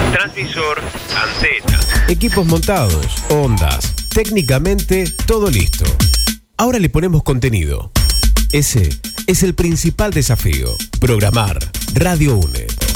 transmisor, antena. Equipos montados, ondas, técnicamente todo listo. Ahora le ponemos contenido. Ese es el principal desafío. Programar Radio UNE.